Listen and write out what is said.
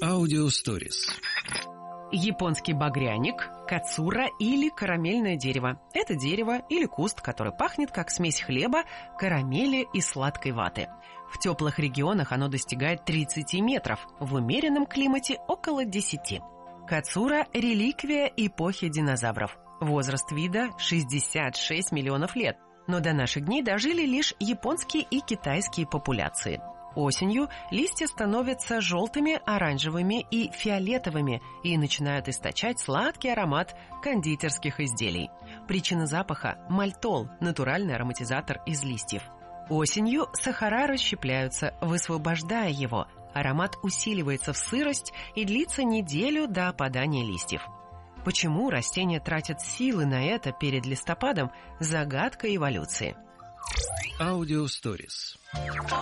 Аудиосторис. Японский багряник, кацура или карамельное дерево. Это дерево или куст, который пахнет как смесь хлеба, карамели и сладкой ваты. В теплых регионах оно достигает 30 метров, в умеренном климате около 10. Кацура – реликвия эпохи динозавров. Возраст вида – 66 миллионов лет, но до наших дней дожили лишь японские и китайские популяции. Осенью листья становятся желтыми, оранжевыми и фиолетовыми и начинают источать сладкий аромат кондитерских изделий. Причина запаха – мальтол, натуральный ароматизатор из листьев. Осенью сахара расщепляются, высвобождая его. Аромат усиливается в сырость и длится неделю до опадания листьев. Почему растения тратят силы на это перед листопадом – загадка эволюции. Аудиосторис.